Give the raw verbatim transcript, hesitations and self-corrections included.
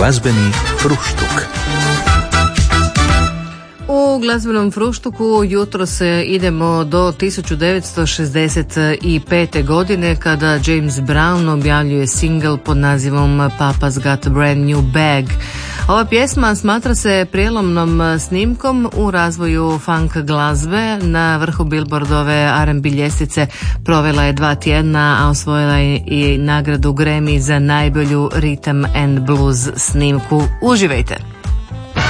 Glazbeni fruštuk. U glazbenom fruštuku jutros idemo do tisuću devetsto šezdeset pete. godine kada James Brown objavljuje singl pod nazivom Papa's Got a Brand New Bag. Ova pjesma smatra se prijelomnom snimkom u razvoju funk glazbe. Na vrhu Billboardove R and B ljestvice provela je dva tjedna, a osvojila je i nagradu Grammy za najbolju rhythm and blues snimku. Uživajte!